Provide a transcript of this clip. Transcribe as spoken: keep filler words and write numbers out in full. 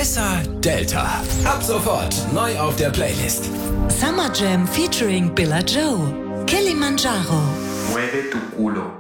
Tessa Delta. Ab sofort neu auf der Playlist. Summer Jam featuring Billa Joe. Kilimanjaro. Mueve tu culo.